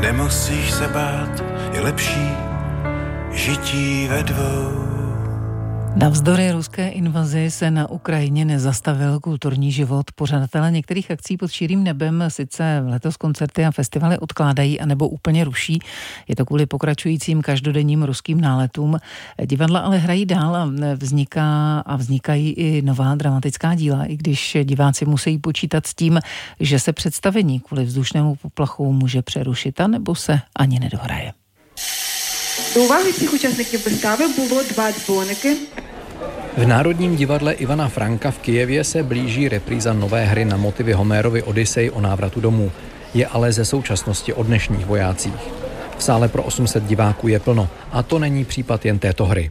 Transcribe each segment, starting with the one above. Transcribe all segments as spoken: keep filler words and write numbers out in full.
Nemusíš se bát, je lepší žití ve dvou. Navzdory ruské invazi se na Ukrajině nezastavil kulturní život. Pořadatelé některých akcí pod širým nebem sice letos koncerty a festivaly odkládají anebo úplně ruší. Je to kvůli pokračujícím každodenním ruským náletům. Divadla ale hrají dál a vzniká a vznikají i nová dramatická díla, i když diváci musí počítat s tím, že se představení kvůli vzdušnému poplachu může přerušit a nebo se ani nedohraje. До уваги всіх учасників вистави було два дзвоники. V Národním divadle Ivana Franka v Kyjevě se blíží repríza nové hry na motivy Homérovy Odyssej o návratu domů. Je ale ze současnosti o dnešních vojácích. V sále pro osm set diváků je plno a to není případ jen této hry.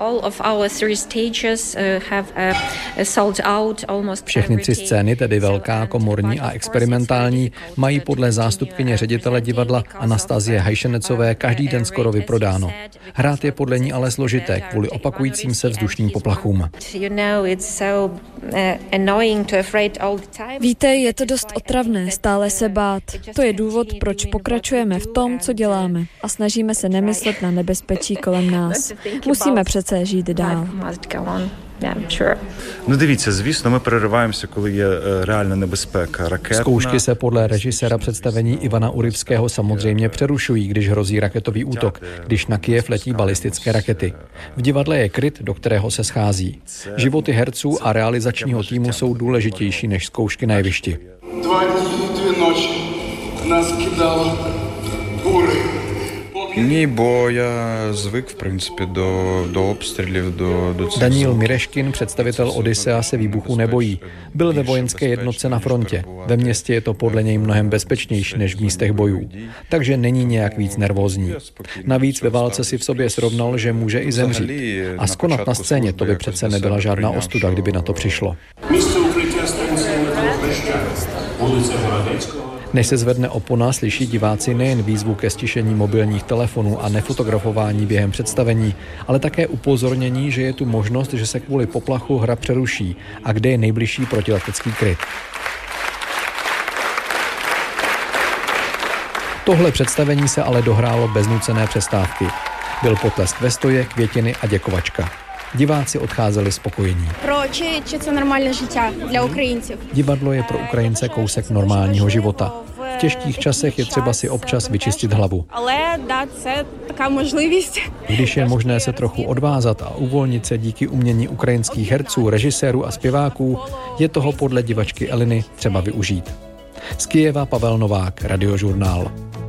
Všechny tři scény, tedy velká, komorní a experimentální, mají podle zástupkyně ředitele divadla Anastazie Hajšenecové každý den skoro vyprodáno. Hrát je podle ní ale složité kvůli opakujícím se vzdušným poplachům. Víte, je to dost otravné stále se bát. To je důvod, proč pokračujeme v tom, co děláme a snažíme se nemyslet na nebezpečí kolem nás. Musíme přece žít dál. No дивіться, звісно, ми перериваємося, коли є реальна небезпека ракетна. Zkoušky se podle režiséra představení Ivana Urivského samozřejmě přerušují, když hrozí raketový útok, když na Kyjev letí balistické rakety. V divadle je kryt, do kterého se schází. Životy herců a realizačního týmu jsou důležitější než zkoušky na jevišti. Dva dny, dvě noci nás kydalo бури. Ні, бо я звик, в принципі, до, до обстрілів, до, до цих... Daniel Mireškin, představitel Odyssea, se výbuchu nebojí. Byl ve vojenské jednotce na frontě. Ve městě je to podle něj mnohem bezpečnější než v místech bojů. Takže není nějak víc nervózní. Navíc ve válce si v sobě srovnal, že může i zemřít. A skonat na scéně, to by přece nebyla žádná ostuda, kdyby na to přišlo. Než se zvedne opona, slyší diváci nejen výzvu ke stišení mobilních telefonů a nefotografování během představení, ale také upozornění, že je tu možnost, že se kvůli poplachu hra přeruší a kde je nejbližší protiletecký kryt. Tohle představení se ale dohrálo bez nucené přestávky. Byl potlesk ve stoje, květiny a děkovačka. Diváci odcházeli spokojení. Proč je to normální žití dla Ukrajinců? Divadlo je pro Ukrajince kousek normálního života. V těžkých časech je třeba si občas vyčistit hlavu. Ale dá se taková možnost. Když je možné se trochu odvázat a uvolnit se díky umění ukrajinských herců, režisérů a zpěváků, je toho podle divačky Eliny třeba využít. Z Kyjeva Pavel Novák, Radiožurnál.